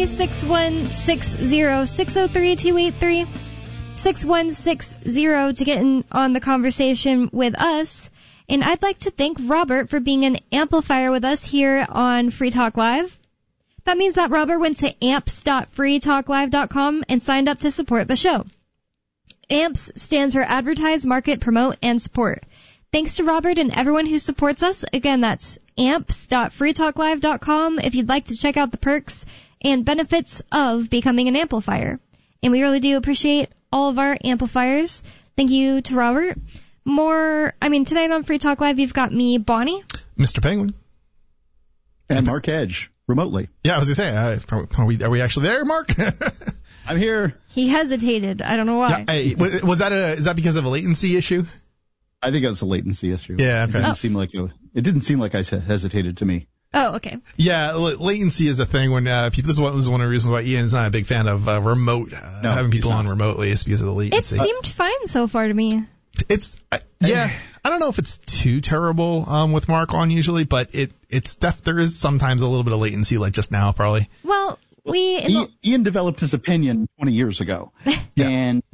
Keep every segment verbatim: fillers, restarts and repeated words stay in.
three, six one six zero, six oh three, two eight three, six one six zero to get in on the conversation with us. And I'd like to thank Robert for being an amplifier with us here on Free Talk Live. That means that Robert went to amps dot free talk live dot com and signed up to support the show. AMPS stands for Advertise, Market, Promote, and Support. Thanks to Robert and everyone who supports us. Again, that's amps dot free talk live dot com if you'd like to check out the perks and benefits of becoming an amplifier. And we really do appreciate all of our amplifiers. Thank you to Robert. More, I mean, tonight on Free Talk Live, you've got me, Bonnie. Mister Penguin. And Mark Edge, remotely. Yeah, I was going to say, uh, are, we, are we actually there, Mark? I'm here. He hesitated. I don't know why. Yeah, I, was that a, is that because of a latency issue? I think it was a latency issue. Yeah, okay. It didn't oh. seem like it, it didn't seem like I hesitated to me. Oh, okay. Yeah, l- latency is a thing when uh, people. This is one, this is one of the reasons why Ian is not a big fan of uh, remote uh, no, having people on not. remotely. Is because of the It latency. seemed fine so far to me. It's uh, yeah. I don't know if it's too terrible um, with Mark on usually, but it it's def- there is sometimes a little bit of latency, like just now probably. Well, we in Ian, the, Ian developed his opinion twenty years ago, Yeah. and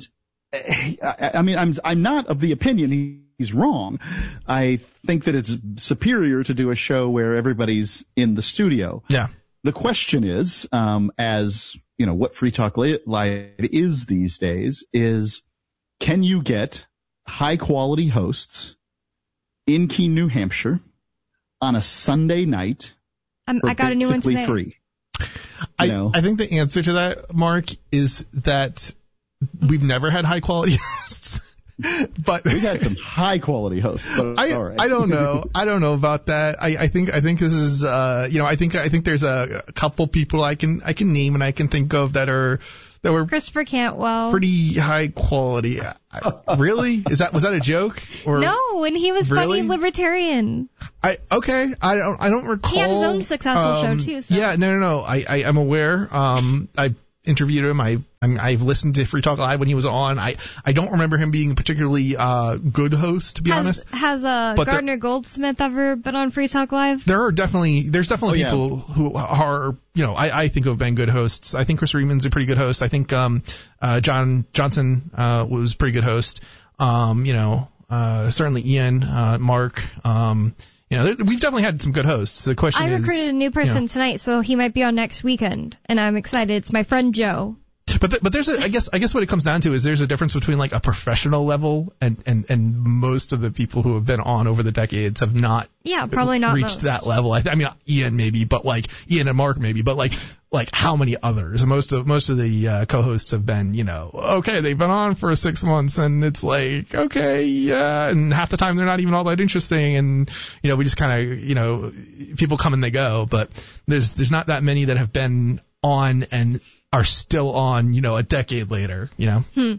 I, I mean, I'm I'm not of the opinion he, he's wrong. I think that it's superior to do a show where everybody's in the studio. Yeah. The question is, um, as you know, what Free Talk Live is these days is, can you get high quality hosts in Keene, New Hampshire, on a Sunday night? I'm, I got a new one today. Free. I, know. I think the answer to that, Mark, is that we've never had high quality hosts. But we've had some high quality hosts. But I all right. I don't know. I don't know about that. I, I think I think this is uh you know I think I think there's a, a couple people I can I can name and I can think of that are that were Christopher Cantwell. pretty high quality. I, really? Is that was that a joke? Or No, and he was really? funny libertarian. I okay. I don't I don't recall. He had his own successful um, show too. So. Yeah, no, no, no. I, I I'm aware. Um, I interviewed him. I I'm, I've listened to Free Talk Live when he was on. I I don't remember him being a particularly uh good host, to be has, honest. Has uh, But Gardner Goldsmith ever been on Free Talk Live? There are definitely there's definitely Oh, yeah. people who are you know I I think have been good hosts. I think Chris Reedman's a pretty good host. I think um uh John Johnson uh was a pretty good host. Um you know uh certainly Ian uh Mark um. You know, there, we've definitely had some good hosts. The question I is, recruited a new person you know, tonight, so he might be on next weekend, and I'm excited. It's my friend Joe. But th- but there's a I guess I guess what it comes down to is there's a difference between like a professional level and and and most of the people who have been on over the decades have not Yeah, probably not reached most. that level. I, I mean Ian maybe, but like Ian and Mark maybe, but like like how many others? Most of most of the uh, co-hosts have been, you know, okay, they've been on for six months and it's like, okay, yeah, and half the time they're not even all that interesting, and you know we just kind of, you know, people come and they go, but there's there's not that many that have been on and are still on, you know, a decade later, you know. Hmm.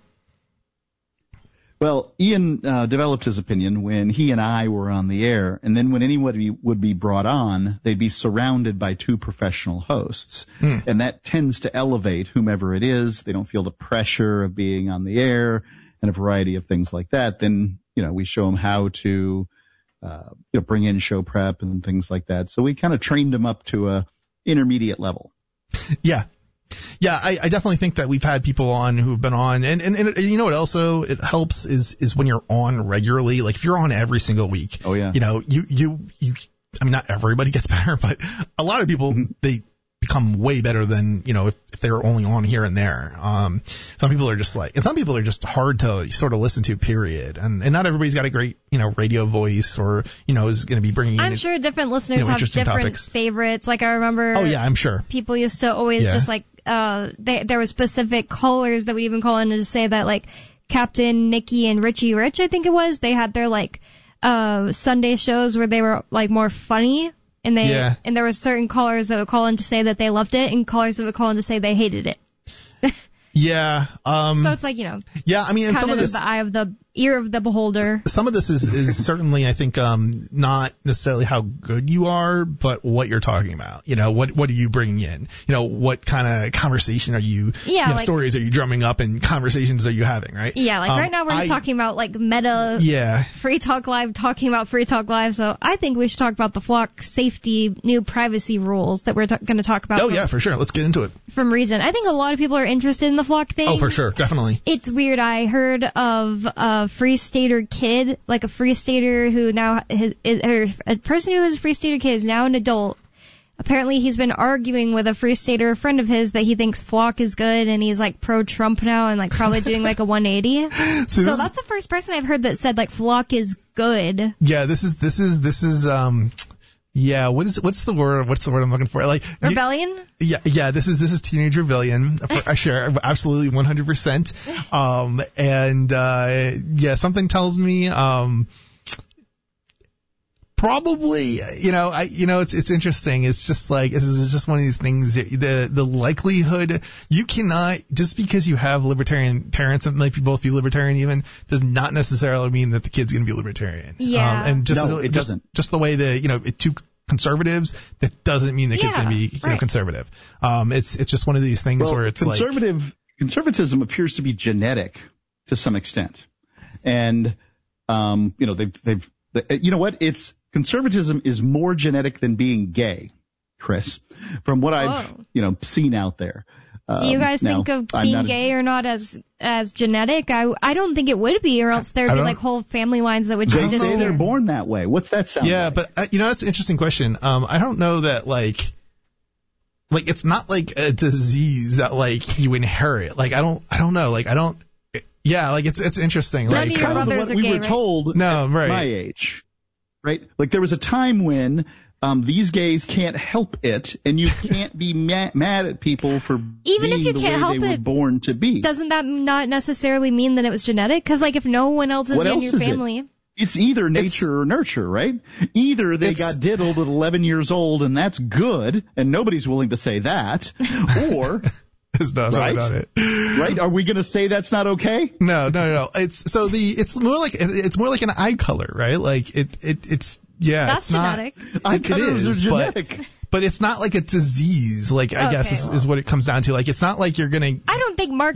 Well, Ian uh, developed his opinion when he and I were on the air, and then when anybody would be brought on, they'd be surrounded by two professional hosts, Hmm. and that tends to elevate whomever it is. They don't feel the pressure of being on the air and a variety of things like that. Then, you know, we show them how to, uh, you know, bring in show prep and things like that. So we kind of trained them up to a intermediate level. Yeah. Yeah, I, I definitely think that we've had people on who've been on, and, and, and you know what also it helps is is when you're on regularly, like if you're on every single week. Oh, yeah. You know, you, you, you, I mean, not everybody gets better, but a lot of people, they become way better than, you know, if, if they're only on here and there. Um, some people are just like, and some people are just hard to sort of listen to, period. And, and not everybody's got a great, you know, radio voice or, you know, is going to be bringing in. I'm sure different listeners you know, have interesting different topics. favorites. Like I remember. Oh, yeah, I'm sure. People used to always Yeah. just like, uh, they, there were specific callers that we even call in to say that like Captain Nikki and Richie Rich, I think it was, they had their like, uh, Sunday shows where they were like more funny. And they Yeah. and there were certain callers that would call in to say that they loved it, and callers that would call in to say they hated it. Yeah. Um, So it's like, you know, yeah, I mean, and kind some of of this. the eye of the ear of the beholder. Some of this is, is certainly, I think, um, not necessarily how good you are, but what you're talking about. You know, what what are you bringing in? You know, what kind of conversation are you, yeah, you know, like, stories are you drumming up and conversations are you having, right? Yeah, like um, right now we're just I, talking about like meta yeah. Free Talk Live, talking about Free Talk Live. So I think we should talk about the Flock safety new privacy rules that we're t- going to talk about. Oh, from, yeah, for sure. Let's get into it. From Reason. I think a lot of people are interested in the Flock thing. Oh, for sure. Definitely. It's weird. I heard of a Free Stater kid, like a Free Stater who now is, or a person who is a Free Stater kid is now an adult. Apparently he's been arguing with a Free Stater friend of his that he thinks Flock is good and he's like pro-Trump now and like probably doing like a one eighty. So, so that's the first person I've heard that said like Flock is good. Yeah, this is, this is, this is, um, yeah, what is, what's the word, what's the word I'm looking for? Like, rebellion? You, yeah, yeah, this is, this is teenage rebellion. For sure, absolutely one hundred percent. Um, and, uh, yeah, something tells me, um, probably, you know, I, you know, it's, it's interesting. It's just like, this is just one of these things, the, the likelihood, you cannot, just because you have libertarian parents that might be both be libertarian even, does not necessarily mean that the kid's going to be libertarian. Yeah. Um, and just, no, it just, doesn't. just the way that, you know, it, two conservatives, that doesn't mean the kid's yeah, going to be, you right. know, conservative. Um, it's, it's just one of these things well, where it's conservative, like. Conservatism appears to be genetic to some extent. And, um, you know, they've, they've, you know what? It's, conservatism is more genetic than being gay, Chris, from what I've, Whoa. you know, seen out there. Do you guys um, think now, of being a, gay or not as as genetic? I I don't think it would be, or else there'd be like whole family lines that would just They say disappear. they're born that way. What's that sound Yeah, like? but uh, you know, that's an interesting question. Um, I don't know that like, like it's not like a disease that like you inherit. Like I don't, I don't know. Like I don't. Yeah, like it's it's interesting. None Like of your kind of brothers what are we gay, were right? told No, at right. my age, right? Like there was a time when um, these gays can't help it, and you can't be ma- mad at people for Even being if you the can't way help they were it, born to be. Doesn't that not necessarily mean that it was genetic? Because like if no one else is What in else your is it? family. It's either nature It's- or nurture, right? Either they It's- got diddled at eleven years old, and that's good, and nobody's willing to say that, or There's no right? about it. right? Are we going to say that's not okay? No, no, no, no. It's so the it's more like it's more like an eye color, right? Like it, it it's yeah. That's it's not, genetic. Eye It, it colors is, are but genetic. but it's not like a disease. Like I Okay, guess is, well. is what it comes down to. Like it's not like you're gonna. I don't think Mark